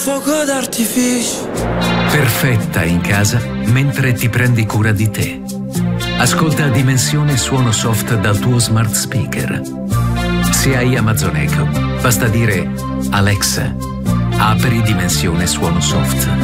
fuoco d'artificio. Perfetta in casa mentre ti prendi cura di te. Ascolta Dimensione Suono Soft dal tuo smart speaker. Se hai Amazon Echo, basta dire Alexa, apri Dimensione Suono Soft.